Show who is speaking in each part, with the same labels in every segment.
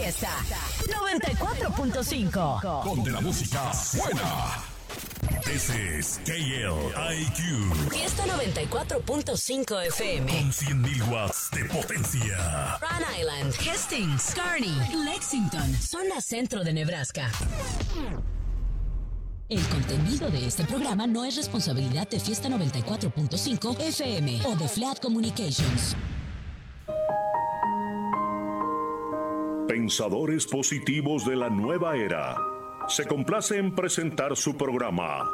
Speaker 1: Fiesta 94.5.
Speaker 2: Donde la música suena. This is KLIQ.
Speaker 1: Fiesta 94.5 FM.
Speaker 2: Con 100.000 watts de potencia.
Speaker 1: Rhode Island, Hastings, Kearney, Lexington, zona centro de Nebraska. El contenido de este programa no es responsabilidad de Fiesta 94.5 FM o de Flat Communications.
Speaker 3: Pensadores positivos de la nueva era se complace en presentar su programa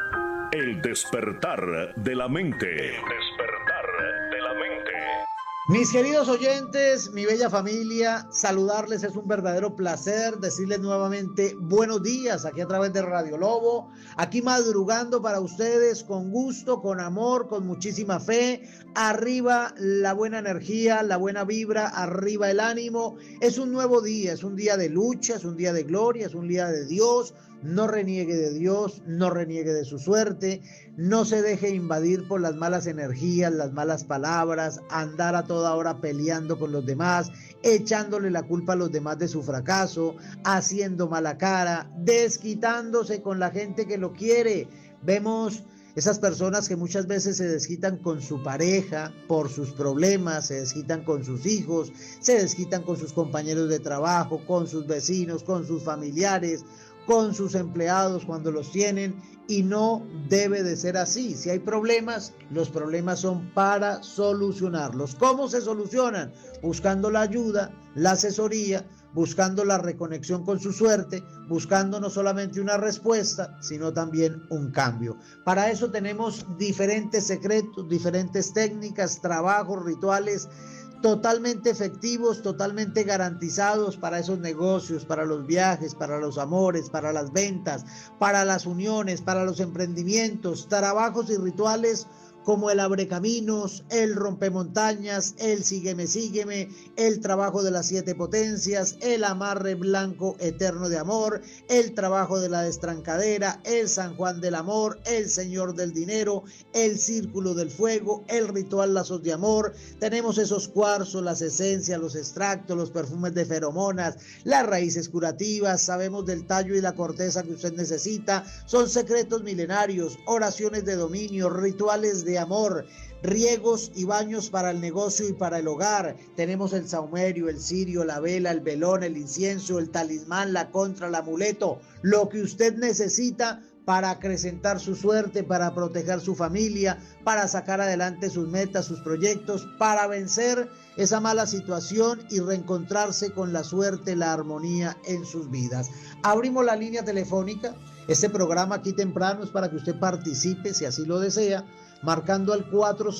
Speaker 3: El despertar de la mente. El despertar de la mente.
Speaker 4: Mis queridos oyentes, mi bella familia, saludarles es un verdadero placer, decirles nuevamente buenos días aquí a través de Radio Lobo, aquí madrugando para ustedes con gusto, con amor, con muchísima fe. Arriba la buena energía, la buena vibra, arriba el ánimo. Es un nuevo día, es un día de lucha, es un día de gloria, es un día de Dios. No reniegue de Dios, no reniegue de su suerte, no se deje invadir por las malas energías, las malas palabras, andar a toda hora peleando con los demás, echándole la culpa a los demás de su fracaso, haciendo mala cara, desquitándose con la gente que lo quiere. Vemos esas personas que muchas veces se desquitan con su pareja por sus problemas, se desquitan con sus hijos, se desquitan con sus compañeros de trabajo, con sus vecinos, con sus familiares, con sus empleados cuando los tienen, y no debe de ser así. Si hay problemas, los problemas son para solucionarlos. ¿Cómo se solucionan? Buscando la ayuda, la asesoría, buscando la reconexión con su suerte, buscando no solamente una respuesta, sino también un cambio. Para eso tenemos diferentes secretos, diferentes técnicas, trabajos, rituales totalmente efectivos, totalmente garantizados para esos negocios, para los viajes, para los amores, para las ventas, para las uniones, para los emprendimientos, trabajos y rituales como el abrecaminos, el rompemontañas, el sígueme, sígueme, el trabajo de las 7 potencias, el amarre blanco eterno de amor, el trabajo de la destrancadera, el San Juan del amor, el Señor del dinero, el círculo del fuego, el ritual lazos de amor. Tenemos esos cuarzos, las esencias, los extractos, los perfumes de feromonas, las raíces curativas, sabemos del tallo y la corteza que usted necesita. Son secretos milenarios, oraciones de dominio, rituales de amor, riegos y baños para el negocio y para el hogar. Tenemos el saumerio, el cirio, la vela, el velón, el incienso, el talismán, la contra, el amuleto, lo que usted necesita para acrecentar su suerte, para proteger su familia, para sacar adelante sus metas, sus proyectos, para vencer esa mala situación y reencontrarse con la suerte, la armonía en sus vidas. Abrimos la línea telefónica. Este programa aquí temprano es para que usted participe, si así lo desea, marcando al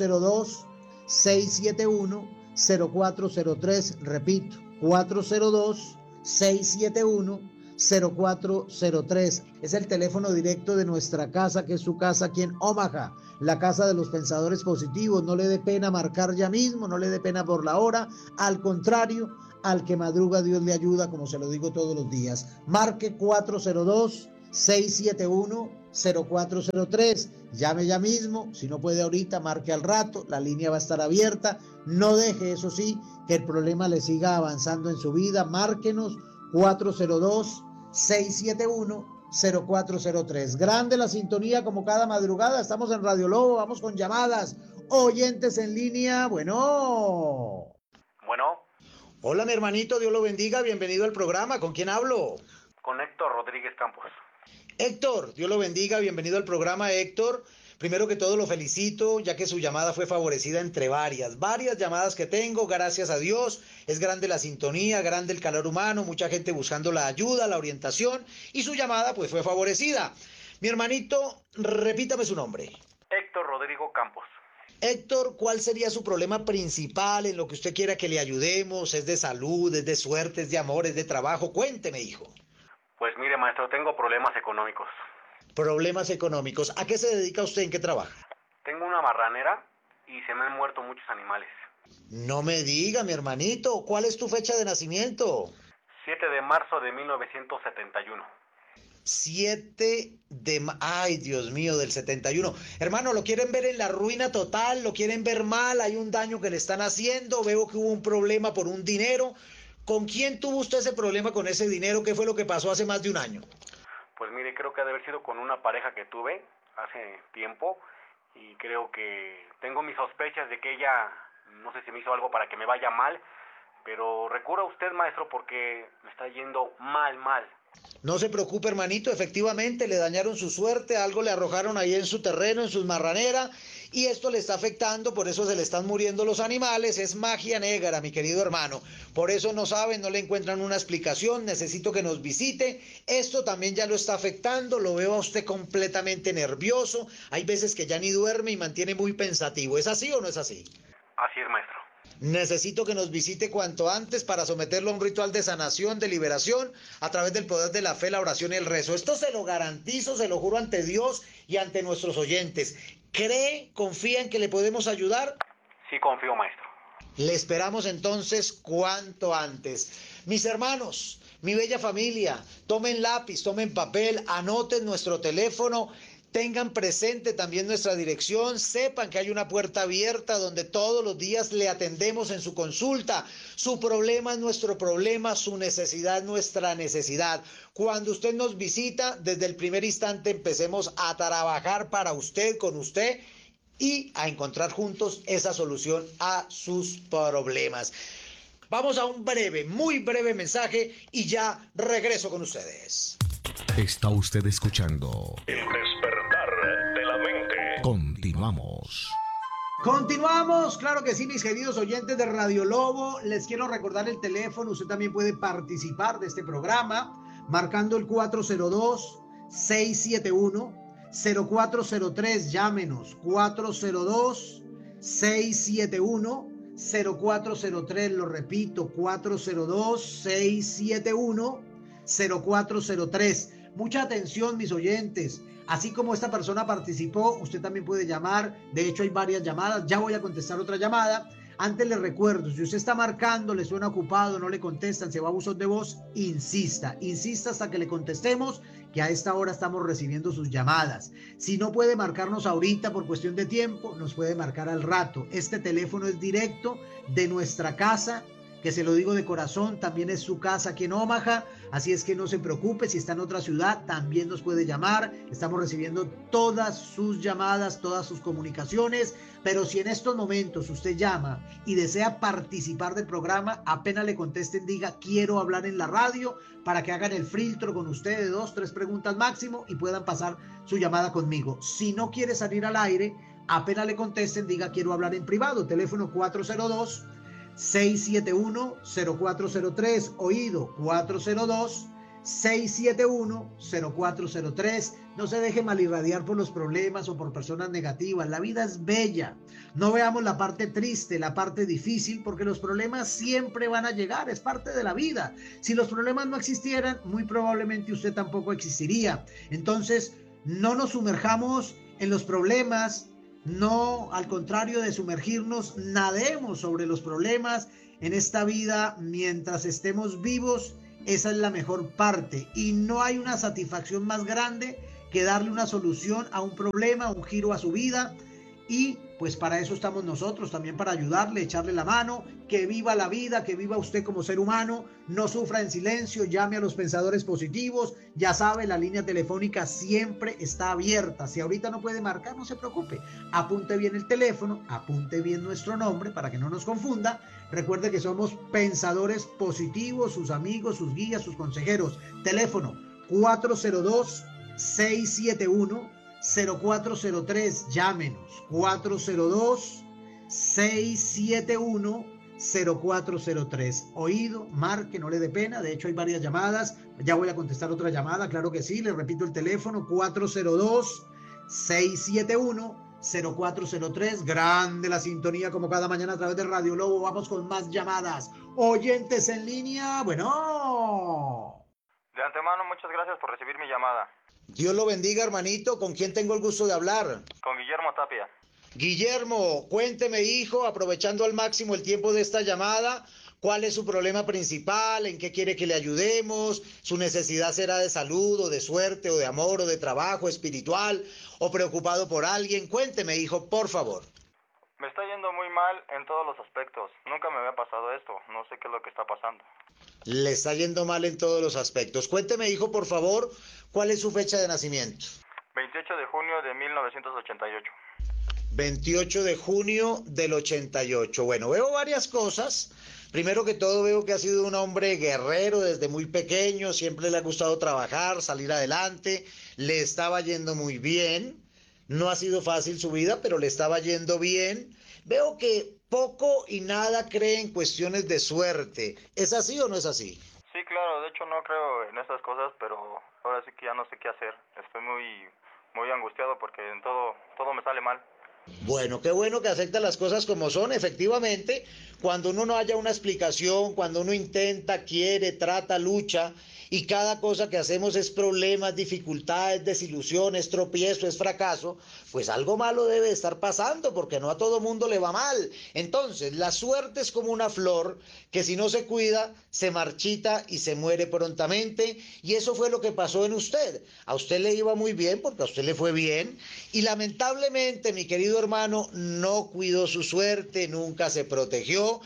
Speaker 4: 402-671-0403, repito, 402-671-0403. Es el teléfono directo de nuestra casa, que es su casa aquí en Omaha, la casa de los pensadores positivos. No le dé pena marcar ya mismo, no le dé pena por la hora, al contrario, al que madruga Dios le ayuda, como se lo digo todos los días. Marque 402-671-0403. Llame ya mismo, si no puede ahorita, marque al rato, la línea va a estar abierta. No deje, eso sí, que el problema le siga avanzando en su vida. Márquenos 402-671-0403. Grande la sintonía como cada madrugada. Estamos en Radio Lobo, vamos con llamadas. Oyentes en línea, bueno. Hola, mi hermanito, Dios lo bendiga, bienvenido al programa. ¿Con quién hablo?
Speaker 5: Con Héctor Rodríguez Campos.
Speaker 4: Héctor, Dios lo bendiga, bienvenido al programa, Héctor. Primero que todo lo felicito, ya que su llamada fue favorecida entre varias llamadas que tengo, gracias a Dios. Es grande la sintonía, grande el calor humano, mucha gente buscando la ayuda, la orientación, y su llamada pues fue favorecida. Mi hermanito, repítame su nombre.
Speaker 5: Héctor Rodrigo Campos.
Speaker 4: Héctor, ¿cuál sería su problema principal en lo que usted quiera que le ayudemos? ¿Es de salud, es de suerte, es de amor, es de trabajo? Cuénteme, hijo.
Speaker 5: Pues mire, maestro, tengo problemas económicos.
Speaker 4: Problemas económicos. ¿A qué se dedica usted? ¿En qué trabaja?
Speaker 5: Tengo una marranera y se me han muerto muchos animales.
Speaker 4: No me diga, mi hermanito. ¿Cuál es tu fecha de nacimiento?
Speaker 5: 7 de marzo de 1971.
Speaker 4: Ay, Dios mío, del 71. Hermano, ¿lo quieren ver en la ruina total? ¿Lo quieren ver mal? ¿Hay un daño que le están haciendo? Veo que hubo un problema por un dinero. ¿Con quién tuvo usted ese problema con ese dinero? ¿Qué fue lo que pasó hace más de un año?
Speaker 5: Pues mire, creo que ha de haber sido con una pareja que tuve hace tiempo y creo que tengo mis sospechas de que ella, no sé si me hizo algo para que me vaya mal, pero recurra a usted, maestro, porque me está yendo mal.
Speaker 4: No se preocupe, hermanito, efectivamente le dañaron su suerte, algo le arrojaron ahí en su terreno, en sus marraneras, y esto le está afectando, por eso se le están muriendo los animales, es magia negra, mi querido hermano. Por eso no saben, no le encuentran una explicación, necesito que nos visite. Esto también ya lo está afectando, lo veo a usted completamente nervioso, hay veces que ya ni duerme y mantiene muy pensativo. ¿Es así o no es así?
Speaker 5: Así es, maestro.
Speaker 4: Necesito que nos visite cuanto antes para someterlo a un ritual de sanación, de liberación, a través del poder de la fe, la oración y el rezo. Esto se lo garantizo, se lo juro ante Dios y ante nuestros oyentes. ¿Cree, confía en que le podemos ayudar?
Speaker 5: Sí, confío, maestro.
Speaker 4: Le esperamos entonces cuanto antes. Mis hermanos, mi bella familia, tomen lápiz, tomen papel, anoten nuestro teléfono. Tengan presente también nuestra dirección, sepan que hay una puerta abierta donde todos los días le atendemos en su consulta. Su problema es nuestro problema, su necesidad es nuestra necesidad. Cuando usted nos visita, desde el primer instante empecemos a trabajar para usted, con usted y a encontrar juntos esa solución a sus problemas. Vamos a un breve, muy breve mensaje y ya regreso con ustedes.
Speaker 2: Está usted escuchando
Speaker 3: El despertar de la mente.
Speaker 2: Continuamos.
Speaker 4: Continuamos, claro que sí, mis queridos oyentes de Radio Lobo. Les quiero recordar el teléfono. Usted también puede participar de este programa marcando el 402-671-0403. Llámenos, 402-671-0403. Lo repito, 402-671-0403. Mucha atención, mis oyentes. Así como esta persona participó, usted también puede llamar. De hecho, hay varias llamadas. Ya voy a contestar otra llamada. Antes le recuerdo, si usted está marcando, le suena ocupado, no le contestan, se va a buzón de voz, insista hasta que le contestemos, que a esta hora estamos recibiendo sus llamadas. Si no puede marcarnos ahorita por cuestión de tiempo, nos puede marcar al rato. Este teléfono es directo de nuestra casa, que se lo digo de corazón, también es su casa aquí en Omaha, así es que no se preocupe, si está en otra ciudad también nos puede llamar, estamos recibiendo todas sus llamadas, todas sus comunicaciones, pero si en estos momentos usted llama y desea participar del programa, apenas le contesten, diga quiero hablar en la radio, para que hagan el filtro con usted de 2, 3 preguntas máximo y puedan pasar su llamada conmigo. Si no quiere salir al aire, apenas le contesten, diga quiero hablar en privado, teléfono 402-671-0403, oído, 402-671-0403. No se deje malirradiar por los problemas o por personas negativas. La vida es bella. No veamos la parte triste, la parte difícil, porque los problemas siempre van a llegar, es parte de la vida. Si los problemas no existieran, muy probablemente usted tampoco existiría. Entonces, no nos sumerjamos en los problemas. No, al contrario de sumergirnos, nademos sobre los problemas. En esta vida, mientras estemos vivos, esa es la mejor parte. Y no hay una satisfacción más grande que darle una solución a un problema, un giro a su vida. Y pues para eso estamos nosotros, también para ayudarle, echarle la mano. Que viva la vida, que viva usted como ser humano, no sufra en silencio, llame a los pensadores positivos. Ya sabe, la línea telefónica siempre está abierta. Si ahorita no puede marcar, no se preocupe, apunte bien el teléfono, apunte bien nuestro nombre para que no nos confunda. Recuerde que somos pensadores positivos, sus amigos, sus guías, sus consejeros. Teléfono 402-671-0403, llámenos, 402-671-0403. Oído, marque, no le dé pena. De hecho, hay varias llamadas. Ya voy a contestar otra llamada, claro que sí. Le repito el teléfono, 402-671-0403. Grande la sintonía como cada mañana a través de Radio Lobo. Vamos con más llamadas. Oyentes en línea, bueno.
Speaker 5: De antemano, muchas gracias por recibir mi llamada.
Speaker 4: Dios lo bendiga, hermanito. ¿Con quién tengo el gusto de hablar?
Speaker 5: Con Guillermo Tapia.
Speaker 4: Guillermo, cuénteme, hijo, aprovechando al máximo el tiempo de esta llamada, ¿cuál es su problema principal? ¿En qué quiere que le ayudemos? ¿Su necesidad será de salud, o de suerte, o de amor, o de trabajo, espiritual, o preocupado por alguien? Cuénteme, hijo, por favor.
Speaker 6: Me está yendo muy mal en todos los aspectos. Nunca me había pasado esto. No sé qué es lo que está pasando.
Speaker 4: Le está yendo mal en todos los aspectos. Cuénteme, hijo, por favor, ¿cuál es su fecha de nacimiento?
Speaker 6: 28 de junio de 1988.
Speaker 4: 28 de junio del 88. Bueno, veo varias cosas. Primero que todo veo que ha sido un hombre guerrero desde muy pequeño, siempre le ha gustado trabajar, salir adelante, le estaba yendo muy bien. No ha sido fácil su vida, pero le estaba yendo bien. Veo que poco y nada cree en cuestiones de suerte. ¿Es así o no es así?
Speaker 6: Sí, claro. De hecho, no creo en esas cosas, pero ahora sí que ya no sé qué hacer. Estoy muy angustiado porque en todo me sale mal.
Speaker 4: Bueno, qué bueno que acepta las cosas como son. Efectivamente, cuando uno no haya una explicación, cuando uno intenta, quiere, trata, lucha, y cada cosa que hacemos es problemas, dificultades, desilusiones, tropiezo, es fracaso, pues algo malo debe estar pasando, porque no a todo mundo le va mal. Entonces, la suerte es como una flor que si no se cuida, se marchita y se muere prontamente, y eso fue lo que pasó en usted. A usted le iba muy bien, porque a usted le fue bien, y lamentablemente, mi querido hermano, no cuidó su suerte, nunca se protegió,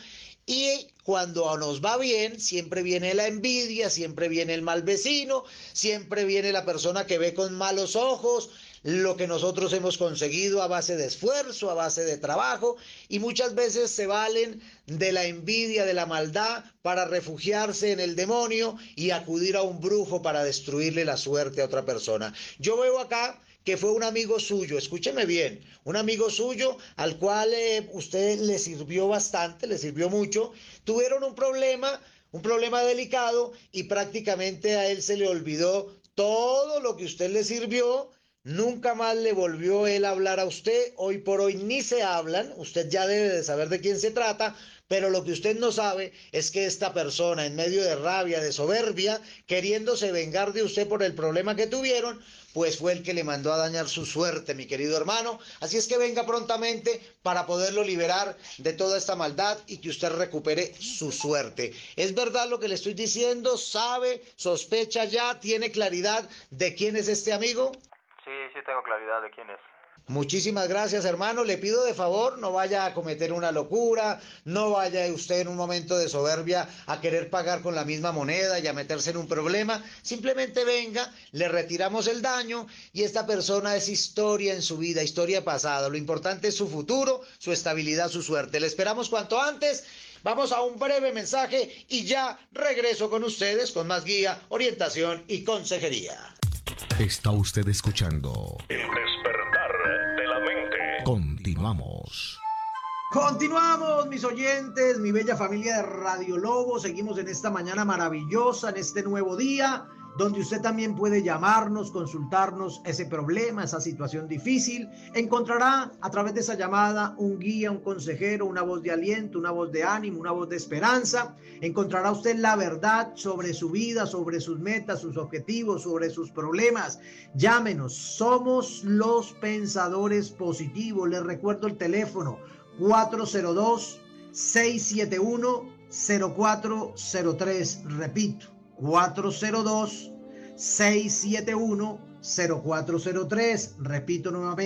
Speaker 4: y cuando nos va bien, siempre viene la envidia, siempre viene el mal vecino, siempre viene la persona que ve con malos ojos lo que nosotros hemos conseguido a base de esfuerzo, a base de trabajo, y muchas veces se valen de la envidia, de la maldad, para refugiarse en el demonio y acudir a un brujo para destruirle la suerte a otra persona. Yo veo acá que fue un amigo suyo, escúcheme bien, un amigo suyo al cual usted le sirvió bastante, le sirvió mucho, tuvieron un problema delicado, y prácticamente a él se le olvidó todo lo que usted le sirvió. Nunca más le volvió él a hablar a usted, hoy por hoy ni se hablan, usted ya debe de saber de quién se trata, pero lo que usted no sabe es que esta persona, en medio de rabia, de soberbia, queriéndose vengar de usted por el problema que tuvieron, pues fue el que le mandó a dañar su suerte, mi querido hermano. Así es que venga prontamente para poderlo liberar de toda esta maldad y que usted recupere su suerte. ¿Es verdad lo que le estoy diciendo? ¿Sabe? ¿Sospecha ya? ¿Tiene claridad de quién es este amigo?
Speaker 6: Sí tengo claridad de quién es.
Speaker 4: Muchísimas gracias, hermano. Le pido de favor, no vaya a cometer una locura, no vaya usted en un momento de soberbia a querer pagar con la misma moneda y a meterse en un problema. Simplemente venga, le retiramos el daño, y esta persona es historia en su vida, historia pasada. Lo importante es su futuro, su estabilidad, su suerte. Le esperamos cuanto antes. Vamos a un breve mensaje y ya regreso con ustedes con más guía, orientación y consejería.
Speaker 2: Está usted escuchando
Speaker 3: El despertar de la mente.
Speaker 2: Continuamos.
Speaker 4: Continuamos, mis oyentes, mi bella familia de Radio Lobo. Seguimos en esta mañana maravillosa, en este nuevo día, donde usted también puede llamarnos, consultarnos ese problema, esa situación difícil. Encontrará a través de esa llamada un guía, un consejero, una voz de aliento, una voz de ánimo, una voz de esperanza. Encontrará usted la verdad sobre su vida, sobre sus metas, sus objetivos, sobre sus problemas. Llámenos, somos los pensadores positivos. Les recuerdo el teléfono 402-671-0403. Repito, 402-671-0403. Repito nuevamente.